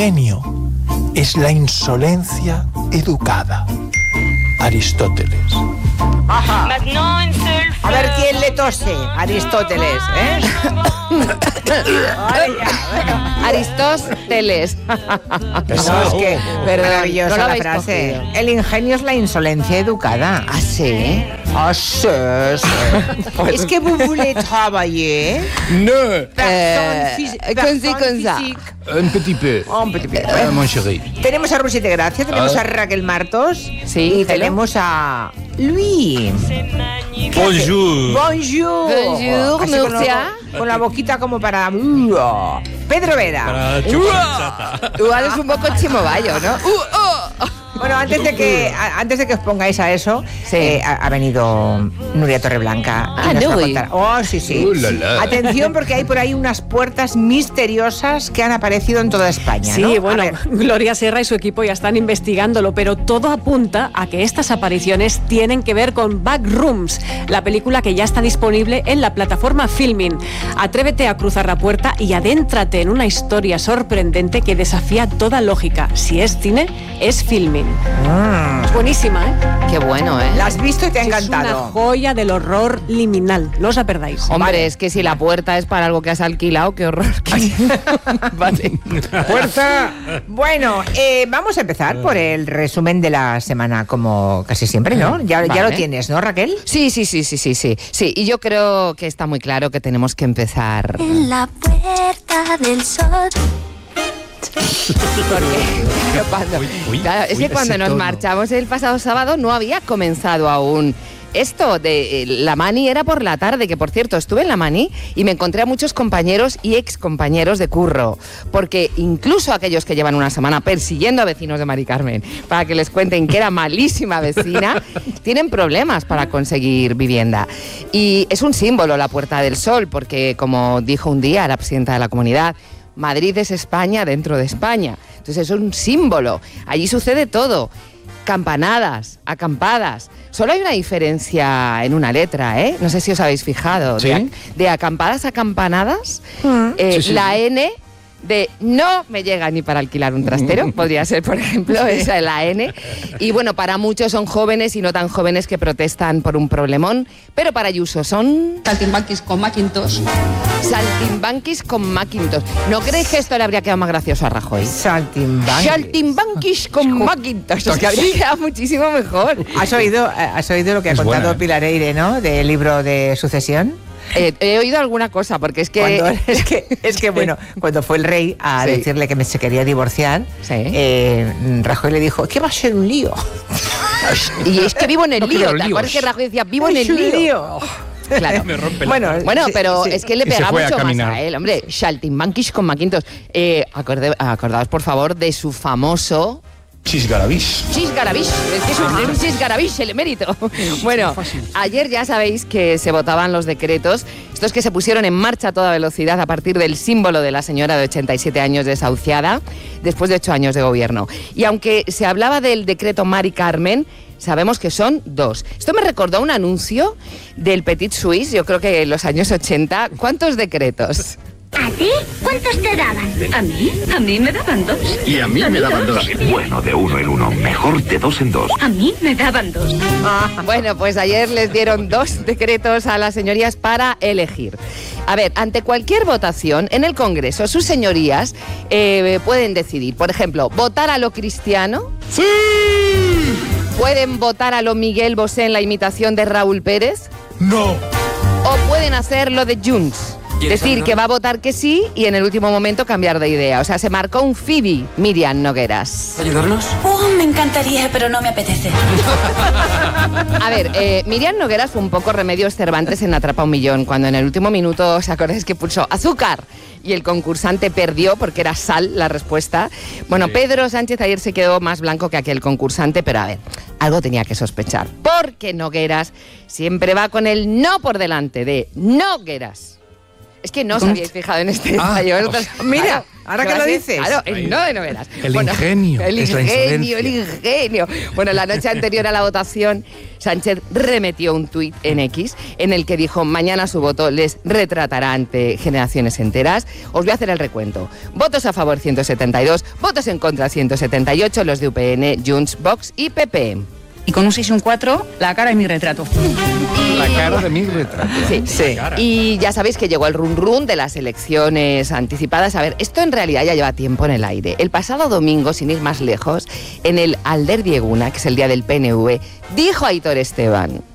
ingenio es la insolencia educada. Aristóteles. Ajá. A ver quién le tose. Aristóteles, ¿eh? Ay, ya. Aristóteles. Es que maravillosa no la la frase. habéis El ingenio es la insolencia educada. ¿Ah, sí? Ah, sí, sí. Es que vous voulez travailler. No, Con ça. un petit peu. Un petit peu. Mon chéri. Tenemos a Rusy de Gracia, tenemos a Raquel Martos Sí, y hello. tenemos a Luis. Bonjour. Bonjour. Bonjour, Así con Murcia. con la boquita como para... Pedro Vera. Para chupar Igual es un poco chimoballo, ¿no? Bueno, antes de que os pongáis a eso, Sí. ha venido Nuria Torreblanca. y Ah, nos va a Nuri. contar. Oh, sí, sí. La, la. Atención, porque hay por ahí unas puertas misteriosas que han aparecido en toda España, Sí, ¿no? A bueno, ver. Gloria Serra y su equipo ya están investigándolo, pero todo apunta a que estas apariciones tienen que ver con Backrooms, la película que ya está disponible en la plataforma Filmin. Atrévete a cruzar la puerta y adéntrate en una historia sorprendente que desafía toda lógica. Si es cine, es Filmin. Es buenísima, ¿eh? Qué bueno, ¿eh? La has visto y te ha Es una encantado. joya del horror liminal. No os la perdáis. Hombre, es que si la puerta es para algo que has alquilado, qué horror. Vale. ¡Fuerza! Bueno, vamos a empezar por el resumen de la semana, como casi siempre, ¿no? Ya Vale. lo tienes, ¿no, Raquel? Sí. Sí, y yo creo que está muy claro que tenemos que empezar. En la puerta del sol. ¿Qué pasa? Claro, es que cuando ese nos tono. marchamos el pasado sábado no había comenzado aún. Esto de la Mani era por la tarde, que por cierto estuve en la Mani y me encontré a muchos compañeros y excompañeros de curro, porque incluso aquellos que llevan una semana persiguiendo a vecinos de Mari Carmen para que les cuenten que era malísima vecina, tienen problemas para conseguir vivienda. Y es un símbolo la Puerta del Sol, porque como dijo un día la presidenta de la comunidad, Madrid es España dentro de España. Entonces es un símbolo. Allí sucede todo. Campanadas, acampadas. Solo hay una diferencia en una letra, ¿eh? No sé si os habéis fijado. ¿Sí? De acampadas a campanadas, Sí, sí, la sí. N de no me llega ni para alquilar un trastero, podría ser, por ejemplo, esa es la N. Y bueno, para muchos son jóvenes y no tan jóvenes que protestan por un problemón, pero para Ayuso son... Saltimbanquis con Macintosh. Saltimbanquis con Macintosh. ¿No creéis que esto le habría quedado más gracioso a Rajoy? Saltimbanquis. Saltimbanquis con Macintosh. Es que habría quedado muchísimo mejor. ¿Has oído lo que ha Es contado buena, ¿eh? Pilar Eire, ¿no? Del libro de Sucesión. He oído alguna cosa, porque es que... Es que bueno, cuando fue el rey a Sí. decirle que se quería divorciar, Sí. Rajoy le dijo, ¿qué va a ser un lío? Y es que vivo en el No lío. quiero ¿Te líos. acuerdas que Rajoy decía, vivo en Es el un lío? Claro. Me rompe la Bueno, sí, pero sí. es que le Y se pega fue a mucho más caminar. a él, hombre. Saltimbanquis con Macintosh. Acordaos, por favor, de su famoso... Chisgarabís. Chisgarabís, es que es un chisgarabís el emérito. Bueno, ayer ya sabéis que se votaban los decretos, estos que se pusieron en marcha a toda velocidad a partir del símbolo de la señora de 87 años desahuciada, después de 8 años de gobierno. Y aunque se hablaba del decreto Mari Carmen, sabemos que son 2. Esto me recordó un anuncio del Petit Suisse, yo creo que en los años 80. ¿Cuántos decretos? ¿A ti? ¿Cuántos te daban? A mí me daban 2. Y a mí me daban 2. Bueno, de 1 en 1. Mejor de 2 en 2. A mí me daban 2. Bueno, pues ayer les dieron 2 decretos a las señorías para elegir. A ver, ante cualquier votación en el Congreso, sus señorías pueden decidir, por ejemplo, votar a lo Cristiano. ¡Sí! Pueden votar a lo Miguel Bosé en la imitación de Raúl Pérez. No. O pueden hacer lo de Junts. Decir que va a votar que sí y en el último momento cambiar de idea. O sea, se marcó un Phoebe Miriam Nogueras. ¿Ayudarnos? Me encantaría, pero no me apetece. A ver, Miriam Nogueras fue un poco Remedios Cervantes en Atrapa un Millón, cuando en el último minuto, ¿os acordáis que pulsó azúcar? Y el concursante perdió porque era sal la respuesta. Bueno, Sí. Pedro Sánchez ayer se quedó más blanco que aquel concursante, pero a ver, algo tenía que sospechar. Porque Nogueras siempre va con el no por delante, de Nogueras. Es que no os habíais fijado en este detalle. Mira, ahora que lo dices. Claro, no de novelas. El ingenio. El es la ingenio, el insolencia. ingenio. Bueno, la noche anterior a la votación, Sánchez remetió un tuit en X en el que dijo: mañana su voto les retratará ante generaciones enteras. Os voy a hacer el recuento. Votos a favor 172, votos en contra 178, los de UPN, Junts, Vox y PP. Y con un 6 y un 4, la cara de mi retrato. La cara de mi retrato. Sí, sí. Y ya sabéis que llegó el run run de las elecciones anticipadas. A ver, esto en realidad ya lleva tiempo en el aire. El pasado domingo, sin ir más lejos, en el Alderdi Eguna, que es el día del PNV, dijo Aitor Esteban: